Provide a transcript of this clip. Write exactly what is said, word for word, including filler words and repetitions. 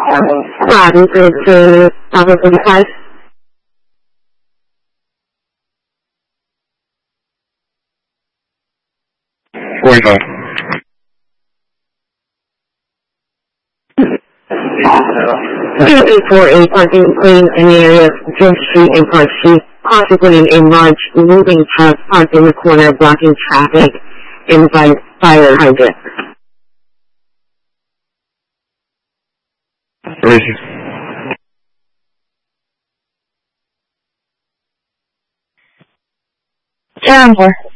Bobby, it's uh, Bravo forty-five. forty-five. eight four eight parking lane in the area of George Street and Park Street, possibly a large moving truck parked in the corner blocking traffic in front fire hydrant. Down for.